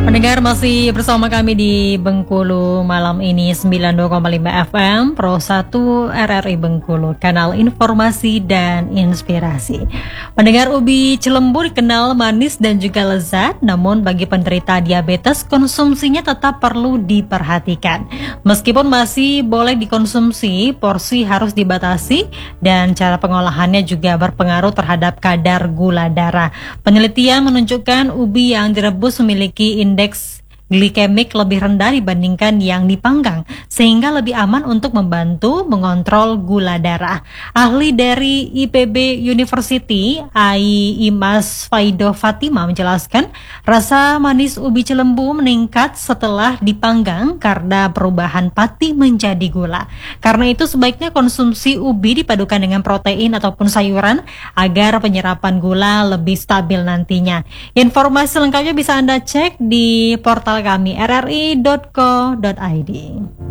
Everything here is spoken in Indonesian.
Pendengar masih bersama kami di Bengkulu malam ini 92,5 FM Pro 1 RRI Bengkulu, kanal informasi dan inspirasi. Pendengar, ubi Cilembu dikenal manis dan juga lezat, namun bagi penderita diabetes konsumsinya tetap perlu diperhatikan. Meskipun masih boleh dikonsumsi, porsi harus dibatasi dan cara pengolahannya juga berpengaruh terhadap kadar gula darah. Penelitian menunjukkan ubi yang direbus memiliki indeks glikemik lebih rendah dibandingkan yang dipanggang, sehingga lebih aman untuk membantu mengontrol gula darah. Ahli dari IPB University, Ai Imas Faido Fatima menjelaskan, rasa manis ubi Cilembu meningkat setelah dipanggang karena perubahan pati menjadi gula. Karena itu sebaiknya konsumsi ubi dipadukan dengan protein ataupun sayuran agar penyerapan gula lebih stabil nantinya. Informasi lengkapnya bisa Anda cek di portal kami rri.co.id.